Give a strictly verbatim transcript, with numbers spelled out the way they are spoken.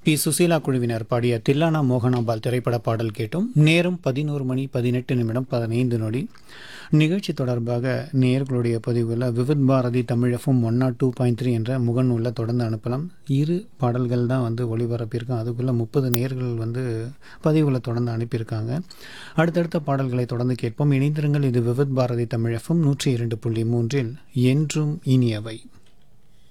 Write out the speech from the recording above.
B Susheela குழுவினர் பாடிய தில்லானா மோகனாபால் திரைப்பட பாடல் கேட்டும். நேரம் பதினோரு மணி பதினெட்டு நிமிடம் பதினைந்து நொடி. நிகழ்ச்சி தொடர்பாக நேயர்களுடைய பதிவுகளை Vividh Bharathi Tamil FM one not two point three என்ற முகநூலில் தொடர்ந்து அனுப்பலாம். இரு பாடல்கள் தான் வந்து ஒளிபரப்பியிருக்கோம். அதுக்குள்ளே முப்பது நேயர்கள் வந்து பதிவுகளை தொடர்ந்து அனுப்பியிருக்காங்க. அடுத்தடுத்த பாடல்களை தொடர்ந்து கேட்போம். இணைந்திருங்கள். இது விவித் பாரதி தமிழ் எஃப்எம் நூற்றி இரண்டு புள்ளி மூன்றில் என்றும் இனியவை.